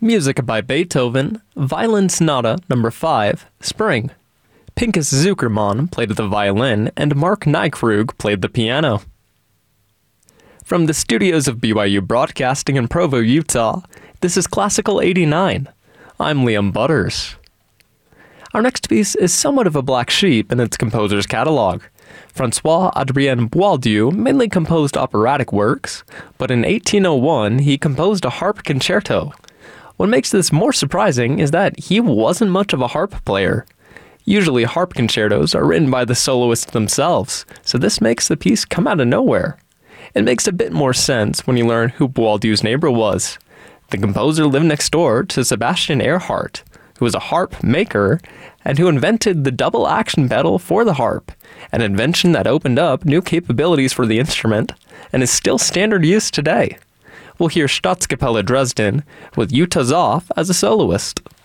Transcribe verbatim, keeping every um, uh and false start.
Music by Beethoven, Violin Sonata number five, Spring. Pinchas Zukerman played the violin and Mark Nykrug played the piano. From the studios of B Y U Broadcasting in Provo, Utah, this is Classical eighty-nine. I'm Liam Butters. Our next piece is somewhat of a black sheep in its composer's catalog. François Adrien Boieldieu mainly composed operatic works, but in eighteen oh one he composed a harp concerto. What makes this more surprising is that he wasn't much of a harp player. Usually harp concertos are written by the soloists themselves, so this makes the piece come out of nowhere. It makes a bit more sense when you learn who Boieldieu's neighbor was. The composer lived next door to Sebastian Earhart, who was a harp maker and who invented the double action pedal for the harp, an invention that opened up new capabilities for the instrument and is still standard use today. We'll hear Staatskapelle Dresden with Jutta Zoff as a soloist.